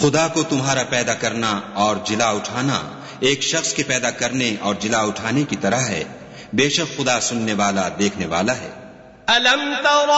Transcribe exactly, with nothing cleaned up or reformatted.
खुदा को तुम्हारा पैदा करना और जिला उठाना एक शख्स के पैदा करने और जिला उठाने की तरह है। बेशक खुदा सुनने वाला देखने वाला है। अलम तरा